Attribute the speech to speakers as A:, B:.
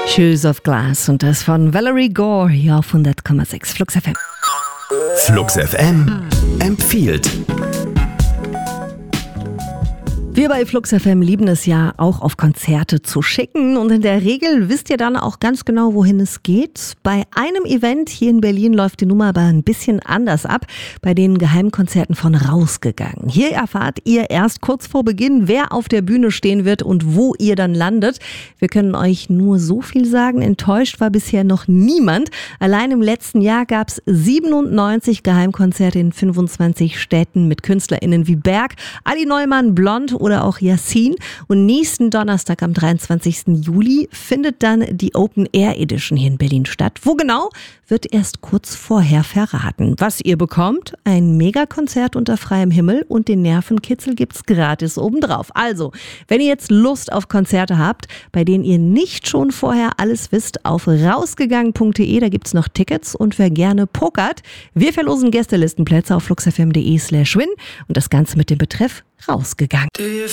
A: Shoes of Glass und das von Valerie Gore hier auf 100,6 Flux FM.
B: Flux FM empfiehlt.
A: Wir bei Flux FM lieben es ja auch auf Konzerte zu schicken und in der Regel wisst ihr dann auch ganz genau, wohin es geht. Bei einem Event hier in Berlin läuft die Nummer aber ein bisschen anders ab, bei den Geheimkonzerten von Rausgegangen. Hier erfahrt ihr erst kurz vor Beginn, wer auf der Bühne stehen wird und wo ihr dann landet. Wir können euch nur so viel sagen, enttäuscht war bisher noch niemand. Allein im letzten Jahr gab es 97 Geheimkonzerte in 25 Städten mit KünstlerInnen wie Berg, Ali Neumann, Blond oder auch Yassin. Und nächsten Donnerstag am 23. Juli findet dann die Open Air Edition hier in Berlin statt. Wo genau, wird erst kurz vorher verraten. Was ihr bekommt? Ein Megakonzert unter freiem Himmel und den Nervenkitzel gibt's gratis obendrauf. Also, wenn ihr jetzt Lust auf Konzerte habt, bei denen ihr nicht schon vorher alles wisst, auf rausgegangen.de, da gibt's noch Tickets und wer gerne pokert, wir verlosen Gästelistenplätze auf fluxfm.de/win und das Ganze mit dem Betreff Rausgegangen.